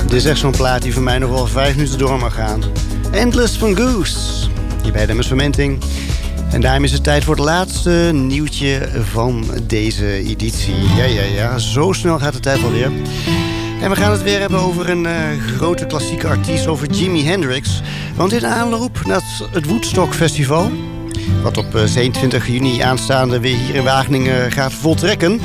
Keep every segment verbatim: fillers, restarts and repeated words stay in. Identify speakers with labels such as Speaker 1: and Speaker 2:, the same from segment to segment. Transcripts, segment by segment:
Speaker 1: Dit is echt zo'n plaat die voor mij nog wel vijf minuten door mag gaan. Endless van Goose. Hier bij de Fermenting. En daarom is het tijd voor het laatste nieuwtje van deze editie. Ja, ja, ja. Zo snel gaat de tijd alweer. En we gaan het weer hebben over een uh, grote klassieke artiest, over Jimi Hendrix. Want in aanloop naar het Woodstock Festival, wat op zevenentwintig juni aanstaande weer hier in Wageningen gaat voltrekken,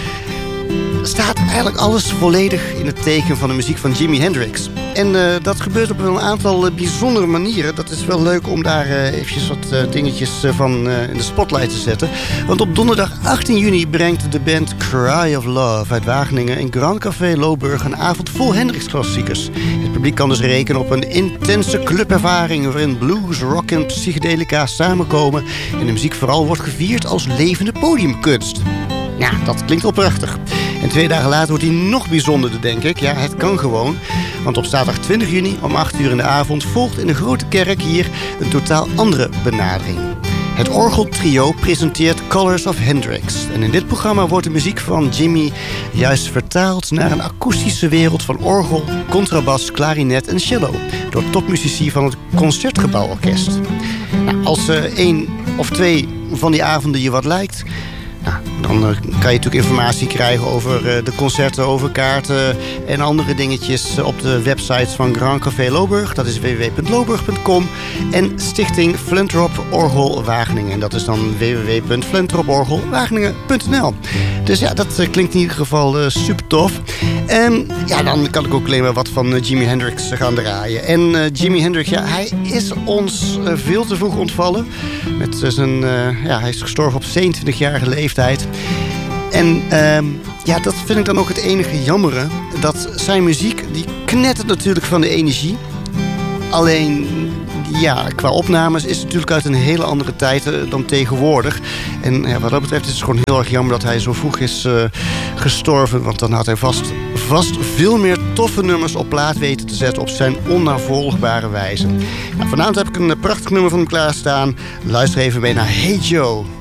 Speaker 1: staat eigenlijk alles volledig in het teken van de muziek van Jimi Hendrix. En uh, dat gebeurt op een aantal uh, bijzondere manieren. Dat is wel leuk om daar uh, eventjes wat uh, dingetjes uh, van uh, in de spotlight te zetten. Want op donderdag achttien juni brengt de band Cry of Love uit Wageningen in Grand Café Loburg een avond vol Hendrix-klassiekers. Het publiek kan dus rekenen op een intense clubervaring waarin blues, rock en psychedelica samenkomen en de muziek vooral wordt gevierd als levende podiumkunst. Ja, dat klinkt wel prachtig. En twee dagen later wordt hij nog bijzonderder, denk ik. Ja, het kan gewoon. Want op zaterdag twintig juni om acht uur in de avond volgt in de Grote Kerk hier een totaal andere benadering. Het orgeltrio presenteert Colors of Hendrix. En in dit programma wordt de muziek van Jimi juist vertaald naar een akoestische wereld van orgel, contrabas, klarinet en cello door topmuzici van het Concertgebouworkest. Nou, als uh, één of twee van die avonden je wat lijkt, nou, dan uh, kan je natuurlijk informatie krijgen over uh, de concerten, over kaarten en andere dingetjes uh, op de websites van Grand Café Loburg. Dat is w w w punt loburg punt com en Stichting Flentrop Orgel Wageningen. En dat is dan w w w punt flentrop orgel wageningen punt n l. Dus ja, dat uh, klinkt in ieder geval uh, super tof. En ja, dan kan ik ook alleen maar wat van uh, Jimi Hendrix gaan draaien. En uh, Jimi Hendrix, ja, hij is ons uh, veel te vroeg ontvallen. Met uh, zijn, uh, ja, hij is gestorven op zevenentwintigjarige leeftijd. En uh, ja, dat vind ik dan ook het enige jammere. Dat zijn muziek, die knettert natuurlijk van de energie. Alleen, ja, qua opnames is het natuurlijk uit een hele andere tijd uh, dan tegenwoordig. En ja, wat dat betreft is het gewoon heel erg jammer dat hij zo vroeg is uh, gestorven. Want dan had hij vast, vast veel meer toffe nummers op plaat weten te zetten op zijn onnavolgbare wijze. Nou, vanavond heb ik een prachtig nummer van hem klaarstaan. Luister even mee naar Hey Joe.